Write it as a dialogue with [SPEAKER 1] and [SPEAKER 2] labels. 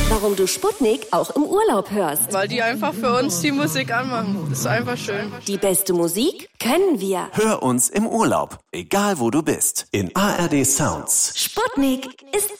[SPEAKER 1] Warum du Sputnik auch im Urlaub hörst.
[SPEAKER 2] Weil die einfach für uns die Musik anmachen. Das ist einfach schön.
[SPEAKER 1] Die beste Musik können wir.
[SPEAKER 3] Hör uns im Urlaub, egal wo du bist, in ARD Sounds.
[SPEAKER 1] Sputnik ist